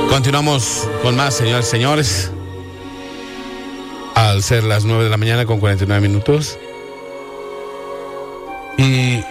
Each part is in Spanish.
Continuamos con más, señores y señores. Al ser las 9 de la mañana con 49 minutos. Y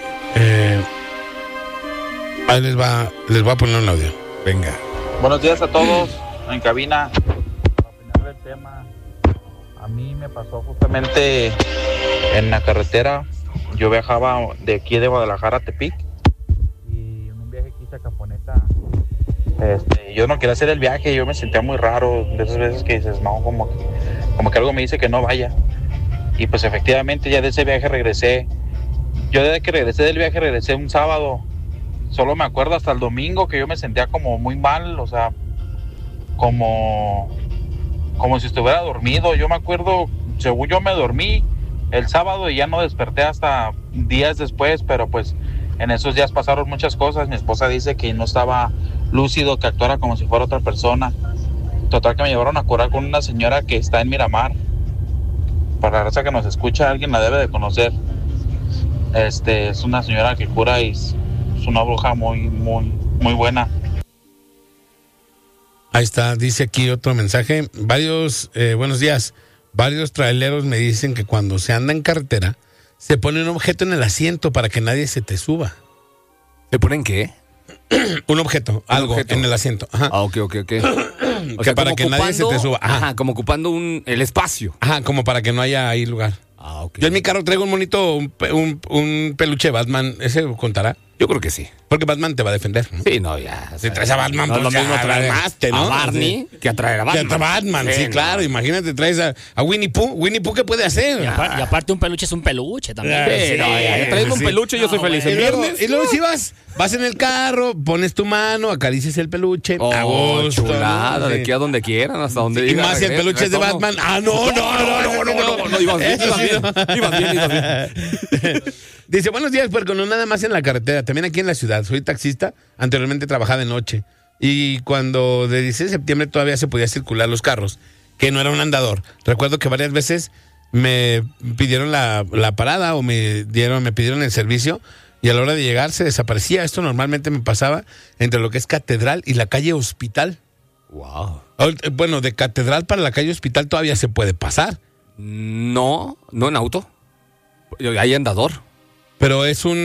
ahí les voy a poner un audio. Venga. Buenos días a todos en cabina. Para opinar del tema, a mí me pasó justamente en la carretera. Yo viajaba de aquí de Guadalajara a Tepic y en un viaje aquí a Caponeta, yo no quería hacer el viaje. Yo me sentía muy raro, de esas veces que dices, no, como que algo me dice que no vaya. Y pues efectivamente ya de ese viaje regresé. Yo desde que regresé del viaje regresé un sábado. Solo me acuerdo hasta el domingo que yo me sentía como muy mal, o sea, como si estuviera dormido. Yo me acuerdo, según yo me dormí el sábado y ya no desperté hasta días después, pero pues en esos días pasaron muchas cosas. Mi esposa dice que no estaba lúcido, que actuara como si fuera otra persona. Total que me llevaron a curar con una señora que está en Miramar. Para la raza que nos escucha, alguien la debe de conocer. Es una señora que cura y es una bruja muy buena. Ahí está, dice aquí otro mensaje. Buenos días. Varios traileros me dicen que cuando se anda en carretera se pone un objeto en el asiento para que nadie se te suba. ¿Se ponen qué? Un objeto, algo en el asiento. Ajá. Ah, ok. O sea, para que nadie se te suba. Ajá, como ocupando el espacio. Ajá, como para que no haya ahí lugar. Ah, ok. Yo en mi carro traigo un monito, un peluche Batman. ¿Ese contará? Yo creo que sí. Porque Batman te va a defender, ¿no? Sí, no, ya. Si traes a Batman, no es pues lo mismo ya traer ¿no? a Barney que a traer a Batman. Que a Batman, sí, claro. Imagínate, traes a Winnie Pooh. Winnie Pooh, ¿qué puede hacer? Y aparte un peluche es un peluche también. Sí, ya traigo un peluche, yo soy feliz. El viernes. Y luego si vas en el carro, pones tu mano, acaricias el peluche. Oh, a gusto, chulada, ¿no? de aquí a donde quieran, hasta donde Y diga, más si el peluche es de Batman. Ah, no, ibas bien. Dice, buenos días, Puerco, no nada más en la carretera, también aquí en la ciudad. Soy taxista, anteriormente trabajaba de noche. Y cuando de 16 de septiembre todavía se podía circular los carros, que no era un andador. Recuerdo que varias veces me pidieron la parada o me pidieron el servicio y a la hora de llegar se desaparecía. Esto normalmente me pasaba entre lo que es Catedral y la calle Hospital. Wow. Bueno, de Catedral para la calle Hospital todavía se puede pasar. No en auto. Hay andador. Pero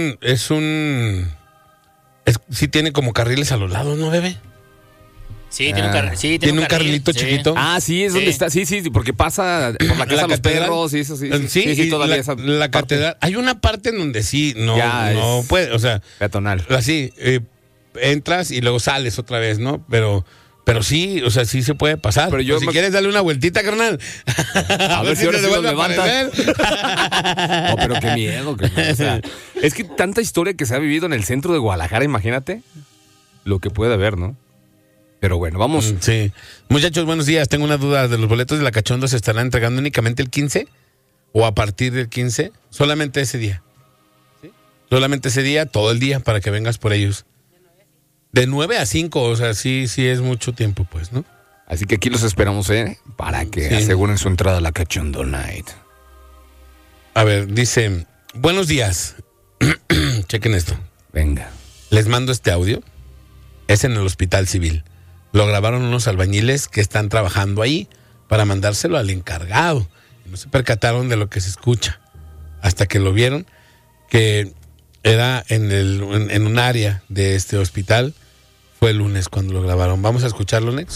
sí tiene como carriles a los lados, ¿no, bebé? Sí, tiene un carrilito chiquito. Ah, sí, es donde está. Sí, porque pasa por la casa de los perros y eso, sí. Sí, todavía la catedral. Hay una parte en donde sí, no puede, o sea. Peatonal. Así, entras y luego sales otra vez, ¿no? Pero sí, o sea, sí se puede pasar. Pero si quieres darle una vueltita, carnal. A ver si ahora sí nos levanta. No, pero qué miedo. O sea, es que tanta historia que se ha vivido en el centro de Guadalajara, imagínate lo que puede haber, ¿no? Pero bueno, vamos. Sí. Muchachos, buenos días. Tengo una duda. ¿De los boletos de la Cachonda se estarán entregando únicamente el 15? ¿O a partir del 15? Solamente ese día. ¿Sí? Solamente ese día, todo el día, para que vengas por ellos. De 9 a 5, o sea, sí es mucho tiempo, pues, ¿no? Así que aquí los esperamos, para que aseguren su entrada a la Cachondo Night. A ver, dice, buenos días. Chequen esto. Venga. Les mando este audio. Es en el Hospital Civil. Lo grabaron unos albañiles que están trabajando ahí para mandárselo al encargado. No se percataron de lo que se escucha. Hasta que lo vieron, que era en un área de este hospital. Fue el lunes cuando lo grabaron. Vamos a escucharlo, Nex.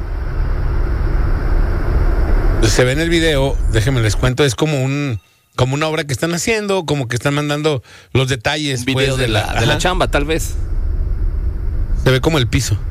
Se ve en el video, déjenme les cuento, es como una obra que están haciendo, como que están mandando los detalles. Un video pues, de la chamba, tal vez. Se ve como el piso.